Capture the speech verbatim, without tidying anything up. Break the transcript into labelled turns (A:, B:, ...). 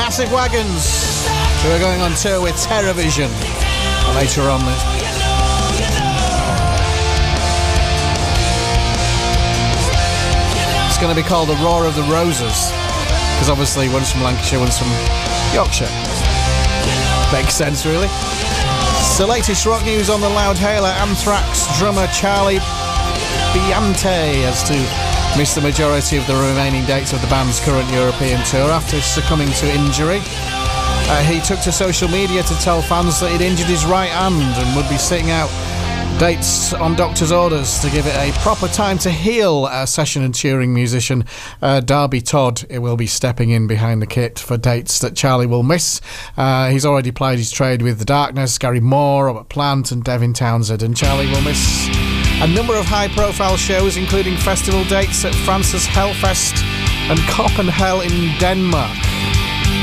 A: Massive Wagons, who are going on tour with Terrorvision later on. It's going to be called The Roar of the Roses, because obviously one's from Lancashire, one's from Yorkshire. Makes sense, really. So, latest rock news on the Loudhailer. Anthrax drummer Charlie Biante has to miss the majority of the remaining dates of the band's current European tour after succumbing to injury. Uh, he took to social media to tell fans that he'd injured his right hand and would be sitting out dates on doctor's orders to give it a proper time to heal. Uh, session and touring musician uh, Darby Todd will be stepping in behind the kit for dates that Charlie will miss. Uh, he's already plied his trade with The Darkness, Gary Moore, Robert Plant and Devin Townsend, and Charlie will miss a number of high-profile shows, including festival dates at France's Hellfest and Copenhagen in Denmark.